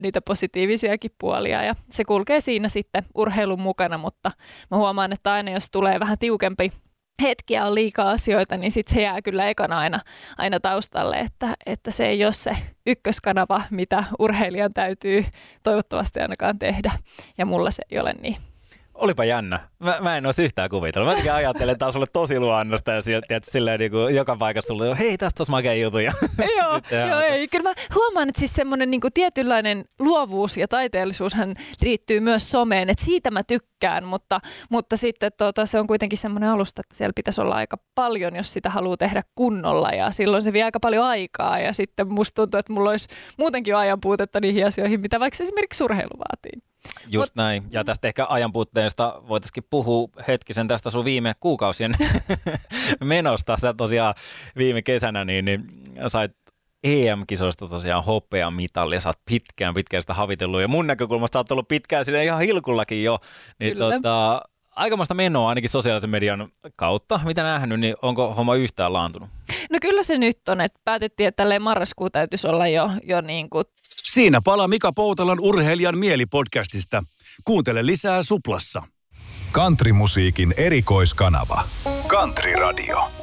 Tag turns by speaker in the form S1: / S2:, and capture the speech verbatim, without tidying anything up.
S1: niitä positiivisiakin puolia ja se kulkee siinä sitten urheilun mukana, mutta mä huomaan, että aina jos tulee vähän tiukempi hetkiä on liikaa asioita, niin sitten se jää kyllä ekana aina, aina taustalle, että, että se ei ole se ykköskanava, mitä urheilijan täytyy toivottavasti ainakaan tehdä. Ja mulla se ei ole niin.
S2: Olipa jännä. Mä, mä en olisi yhtään kuvitellut. Mä ajattelen, että tämä on sulle tosi luonnosta ja sieltä silleen niin kuin joka paikassa sulle, hei tästä olisi makea jutuja.
S1: Joo, joo ei. Kyllä mä huomaan, että siis semmoinen niin kuin tietynlainen luovuus ja taiteellisuushan liittyy myös someen, että siitä mä tykkään, mutta, mutta sitten tota, se on kuitenkin semmoinen alusta, että siellä pitäisi olla aika paljon, jos sitä haluaa tehdä kunnolla ja silloin se vie aika paljon aikaa ja sitten musta tuntuu, että mulla olisi muutenkin jo ajan puutetta niihin asioihin, mitä vaikka esimerkiksi urheilu vaatii.
S2: Just Mut, näin. Ja tästä ehkä ajanpuutteesta voitaisiin puhua hetkisen tästä sun viime kuukausien menosta. Sä tosiaan viime kesänä niin, niin sait E M-kisoista tosiaan hopeamitallia. Sä oot pitkään pitkään sitä havitellut ja mun näkökulmasta sä oot ollut pitkään sinne ihan hilkullakin jo. Niin tota, aikamoista menoa ainakin sosiaalisen median kautta. Mitä nähnyt, niin onko homma yhtään laantunut?
S1: No kyllä se nyt on, että päätettiin, että tälleen marraskuun täytyisi olla jo, jo niin kuin...
S3: Siinä palaa Mika Poutalan Urheilijan mieli-podcastista. Kuuntele lisää Suplassa.
S4: Countrymusiikin erikoiskanava. Country Radio.